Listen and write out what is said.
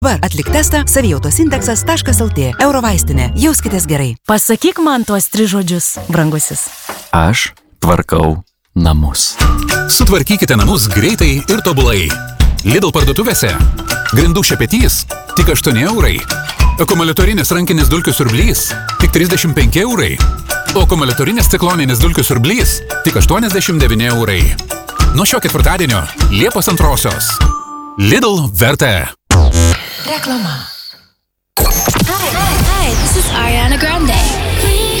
Dabar atlik testą savijautosindeksas.lt. Eurovaistinė. Jauskitės gerai. Pasakyk man tuos 3 žodžius, brangusis. Aš tvarkau namus. Sutvarkykite namus greitai ir tobulai. Lidl parduotuvėse. Grindų šepetys tik 8 eurai. Akumuliatorinis rankinis dulkių siurblys tik 35 eurai. O akumuliatorinis cikloninis dulkių siurblys tik 89 eurai. Nuo šio ketvirtadienio Liepos 2-osios. Lidl vertė. Reklama. Hi, this is Ariana Grande.